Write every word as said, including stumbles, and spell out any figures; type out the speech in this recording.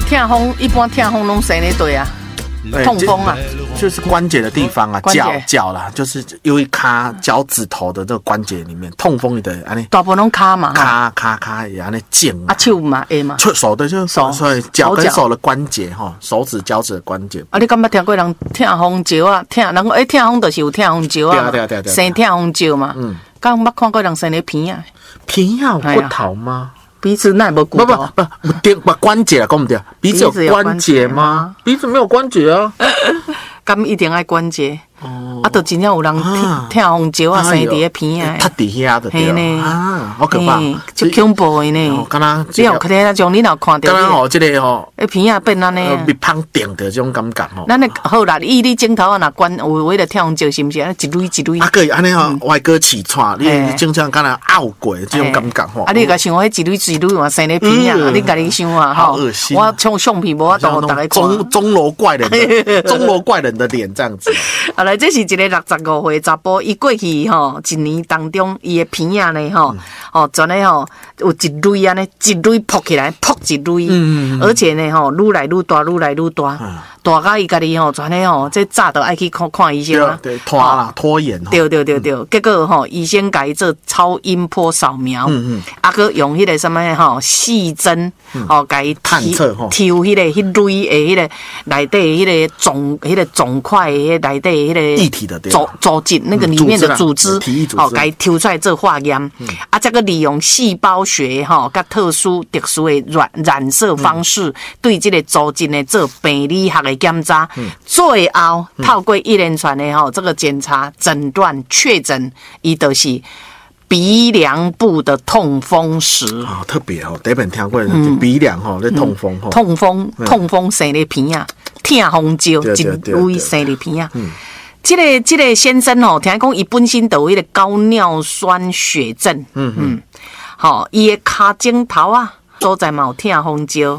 痛风一般痛风拢生咧对啊，痛风啊， 就是关节的地方啊，脚脚啦，就是因为卡脚趾头的这个关节里面痛风的安尼， 大部分拢卡嘛， 卡卡卡也安尼紧啊，手嘛会嘛， 手的就手，所以脚跟手的关节哈，手指脚趾的关节。 啊，你敢捌听过人痛风石啊？痛人讲诶，痛风就是有痛风石啊， 对对对， 生痛风石嘛。嗯，敢捌看过人生咧鼻啊？ 鼻啊有骨头吗？ 鼻子那无骨头？ 不不不，不关节啊，讲不对，鼻子有关节吗？鼻子没有关节啊。 敢一定爱关节？哦，啊，都真正有人痛风石啊，生伫咧鼻啊， 塌伫遐的对啊，好可怕， 就恐怖的呢。 敢若你有看那种，你若看到， 敢若吼，这个吼， 诶，鼻啊变安尼， 被芳顶的这种感觉吼。 咱咧好啦，以你镜头啊，若关有为了痛风石是毋是？一蕊一蕊。 啊，可以安尼吼，外哥起串，你正常敢若拗过这种感觉吼。 啊，你甲想迄一蕊一蕊嘛，生咧鼻啊，你家己想啊，吼，我从相片无法度大家看。 钟钟楼怪人的钟楼怪人的脸这样子。 啊，来，这是一个六十五岁查甫，伊过去吼一年当中，伊的鼻啊呢吼，吼全咧吼有一蕊安尼，一蕊扑起来，扑一蕊，嗯，而且呢吼愈来愈大，愈来愈大，大到伊家己吼全咧吼，这早都爱去看看医生啊， 对，拖啦，拖延， 对对对对，结果吼医生甲伊做超音波扫描，嗯嗯，啊个用迄个什么吼细针，吼甲伊探测吼， 抽迄个迄蕊的迄个内底迄个肿，迄个肿块的内底迄个液体的组组织那个里面的组织，哦，给抽出来做化验，啊，这个利用细胞学哈，甲特殊特殊的染染色方式，对这个组织呢做病理学的检查，最后透过一连串的哈这个检查诊断确诊，伊就是鼻梁部的痛风石。 哦，特别哦，第一本听过鼻梁吼，咧痛风吼， 痛风痛风生咧鼻啊，痛风石一蕊生咧鼻啊。这个这个先生哦，听讲伊本身都有迄个高尿酸血症，嗯嗯，好，伊的骹枕头啊，所在嘛有痛风石。